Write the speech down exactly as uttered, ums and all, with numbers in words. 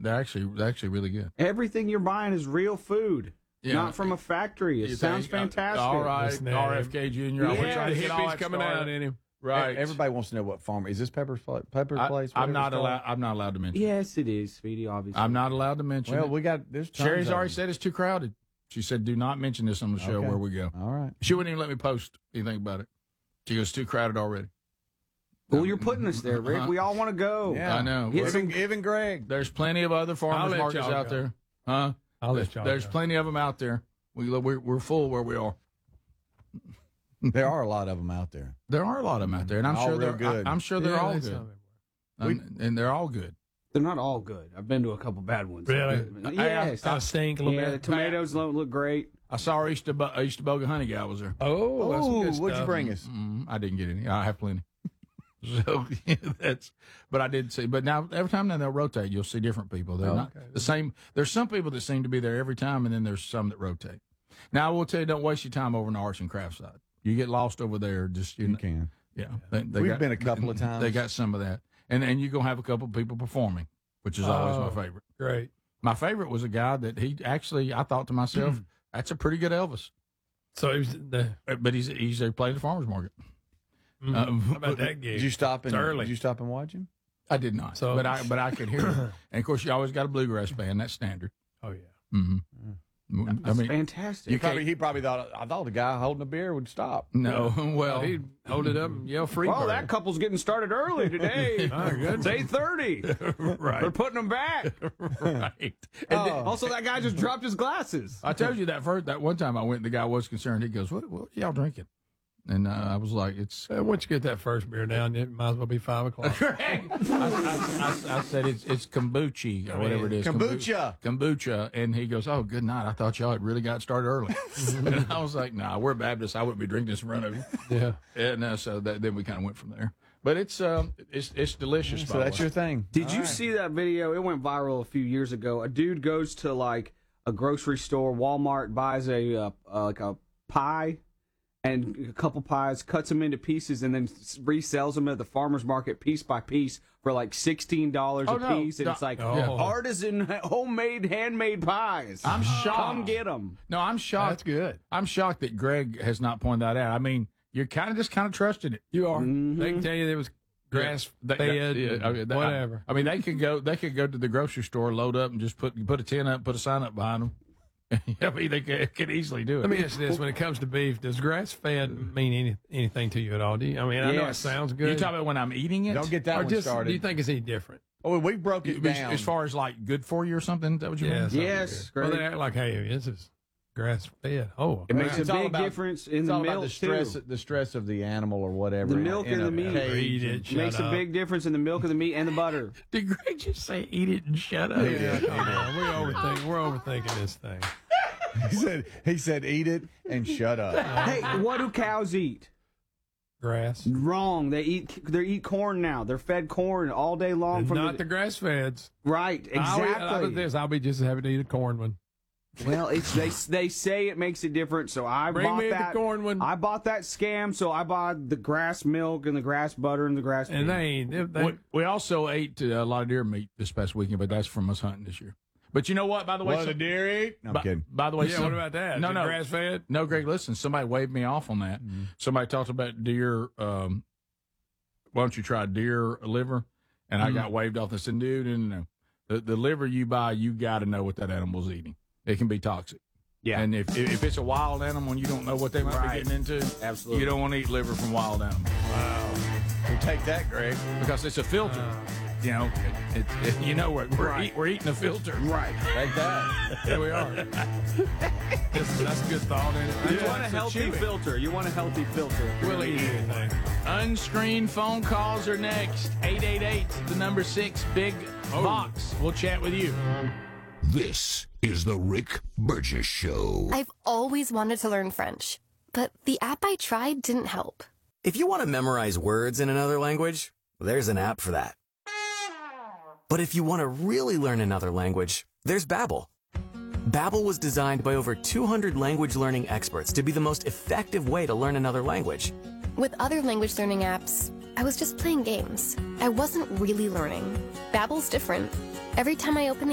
they're actually they're actually really good. Everything you're buying is real food. Yeah. Not from a factory. It You sounds think, uh, fantastic. all right, Listen, uh, R F K Junior I Yeah, wish I the could get all hippies that coming started. out in him. Right. Everybody wants to know what farmer is this. Pepper's Pla- Pepper's I, Place. I'm whatever not it's called? allowed. I'm not allowed to mention. Yes, it is, Speedy, obviously. I'm not allowed to mention. Well, it. we got there's tons Sherry's of already them. said it's too crowded. She said, "Do not mention this on the show Okay. where we go." All right. She wouldn't even let me post anything about it. She goes, "Too crowded already." Well, you're putting us there, Rick. We all want to go. Yeah, I know. Get Even, some- even Greg. There's plenty of other I'll farmers let markets y'all out go. there, huh? I'll let There's, y'all there's go. plenty of them out there. We we're, we're full where we are. There are a lot of them out there. There are a lot of them out there, and I'm All sure real they're good. I, I'm sure they're Yeah, all that's good, something. Um, and they're all good. They're not all good. I've been to a couple bad ones. Really? Yes. Kind of stink a little Yeah, the bit. tomatoes don't look great. I saw our Easter Bo- Easter Boga honey guy was there. Oh, that's some Oh, good what'd you stuff. bring us? Mm, I didn't get any. I have plenty. So yeah, that's. But I did see. But now every time now they'll rotate. You'll see different people. They're Oh, not okay. the same. There's some people that seem to be there every time, and then there's some that rotate. Now I will tell you, don't waste your time over on the arts and crafts side. You get lost over there. Just you, You know, can. yeah. They, they We've got- been a couple of times. They got some of that, and and you're gonna have a couple of people performing, which is always Oh. my favorite. Great. My favorite was a guy that he actually. I thought to myself, that's a pretty good Elvis. So he was the, Uh, But he's he's there playing the farmers market. mm, Um, how about that gig? Did you stop and It's early. Did you stop and watch him? I did not, So- but I but I could hear him. And of course, you always got a bluegrass band. That's standard. Oh yeah. Mm-hmm. I That's mean, fantastic. He probably, he probably thought I thought the guy holding a beer would stop. no. Well, Well, he'd hold it up and yell free. well, bird. that couple's getting started early today. My goodness. It's eight thirty. They're right, putting them back. right. And Oh. then- Also, that guy just dropped his glasses. I told you that first. That one time I went, the guy was concerned. He goes, "What? What y'all drinking?" And uh, I was like, "It's." Uh, once you get that first beer down, it might as well be five o'clock. I, I, I, I said it's it's kombucha or whatever it is. Kombucha. Kombucha. And he goes, "Oh, good night. I thought y'all had really got started early." And I was like, "Nah, we're Baptists. I wouldn't be drinking this in front of you." Yeah. And uh, so that, then we kind of went from there. But it's um, it's it's delicious. So by the that's way. your thing. Did All you right. see that video? It went viral a few years ago. A dude goes to like a grocery store, Walmart, buys a uh, uh, like a pie and a couple pies, cuts them into pieces, and then s- resells them at the farmer's market piece by piece for like sixteen dollars Oh, a no. piece. And No. it's like Oh. artisan, homemade, handmade pies. I'm shocked. Come get them. No, I'm shocked. That's good. I'm shocked that Greg has not pointed that out. I mean, you're kind of just kind of trusting it. You are. Mhm. They can tell you there was grass They- fed, they- yeah, okay, they- whatever. I, I mean, they could go. They could go to the grocery store, load up, and just put put a tin up, put a sign up behind them. I mean, they could, could easily do it. Let me ask you this: when it comes to beef, does grass fed mean any, anything to you at all? Do you? I mean, I know it Yes. sounds good. You talking about when I'm eating it? Don't get that or one just started. do you think it's any different? Oh, we broke it as, down. as far as like good for you or something. Is that what you Yeah, mean? something Yes, good. Well, Greg. they act like, hey, this is grass fed. Oh, It makes It's a all big about- difference in it's the all about milk the stress, too. the stress of the animal or whatever. The in a- milk in and a the meat. cage Eat it. and- Shut Makes a up. big difference in the milk of the meat and the butter. Did Greg just say eat it and shut up? yeah, come on. We're overthinking. We're overthinking this thing. He said, he said, eat it and shut up. Hey, what do cows eat? Grass. Wrong. They eat. They eat corn now. They're fed corn all day long. And From not the grass feds. right. I'll, Exactly. I'll, this, I'll be just as happy to eat a corn one. Well, it's they they say it makes it different, so I Bring bought me that. the corn one. I bought that scam, so I bought the grass milk and the grass butter and the grass. And meat. they ain't. They, they, We, we also ate uh, a lot of deer meat this past weekend, but that's from us hunting this year. But you know what? By the way, What some- a deer eat? No, I'm by, kidding. by the way, yeah, some- what about that? No, Is it no, grass fed. no, Greg. Listen, somebody waved me off on that. Mm-hmm. Somebody talked about deer. Um, why don't you try deer liver? And I Mm-hmm. got waved off. I said, no, no, no, no. The, the liver you buy, you got to know what that animal's eating. It can be toxic. Yeah. And if if it's a wild animal and you don't know what they might Right. be getting into, Absolutely. you don't want to eat liver from wild animals We'll take that, Greg. because it's a filter. You know, it, it, it- you know we're we're, Right. eat, we're eating a filter. right. Take that. Here we are. This- that's a good thought in it. You Yeah, want a so healthy chewy. filter. You want a healthy filter. We'll eat anything. Unscreened phone calls are next. eight eight eight, the number six, big box. We'll chat with you. This is the Rick Burgess Show. I've always wanted to learn French, but the app I tried didn't help. If you want to memorize words in another language, there's an app for that. But if you want to really learn another language, there's Babbel. Babbel was designed by over two hundred language learning experts to be the most effective way to learn another language. With other language learning apps, I was just playing games. I wasn't really learning. Babbel's different. Every time I open the